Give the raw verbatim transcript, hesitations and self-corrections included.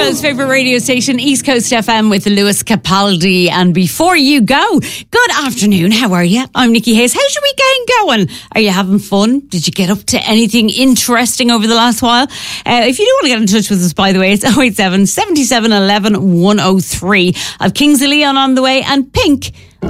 Toronto's favourite radio station, East Coast F M, with Lewis Capaldi. And before you go, good afternoon. How are you? I'm Nikki Hayes. How's your weekend going? Are you having fun? Did you get up to anything interesting over the last while? Uh, if you do want to get in touch with us, by the way, it's oh eight seven, seven seven one one, one oh three. I've Kings of Leon on the way and Pink